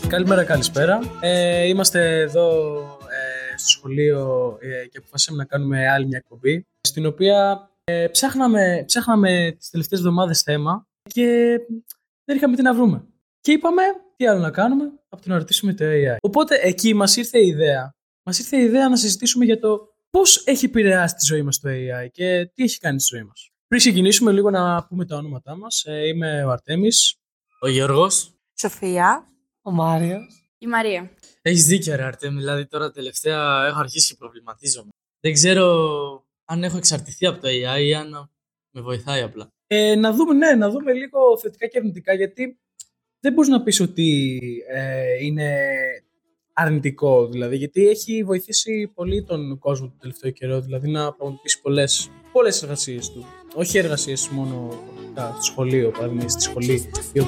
Καλημέρα, καλησπέρα. Είμαστε εδώ στο σχολείο και αποφασίσαμε να κάνουμε άλλη μια εκπομπή, στην οποία ψάχναμε τις τελευταίες εβδομάδες θέμα και δεν είχαμε τι να βρούμε. Και είπαμε τι άλλο να κάνουμε από το να ρωτήσουμε το AI. Οπότε εκεί μας ήρθε η ιδέα να συζητήσουμε για το πώς έχει επηρεάσει τη ζωή μας το AI και τι έχει κάνει στη ζωή μας. Πριν ξεκινήσουμε λίγο να πούμε τα ονόματά μας, είμαι ο Αρτέμις. Ο Γιώργος. Σοφία. Ο Μάριος. Η Μαρία. Έχεις δίκιο, ρε Αρτέμι. Δηλαδή τώρα τελευταία έχω αρχίσει και προβληματίζομαι. Δεν ξέρω αν έχω εξαρτηθεί από το AI ή αν με βοηθάει απλά. Να δούμε λίγο θετικά και αρνητικά, γιατί δεν μπορείς να πεις ότι είναι αρνητικό, δηλαδή, γιατί έχει βοηθήσει πολύ τον κόσμο τον τελευταίο καιρό, δηλαδή να πραγματοποιήσει πολλές εργασίες του. Όχι εργασίες μόνο στο σχολείο, παραδείγματος στη σχολή,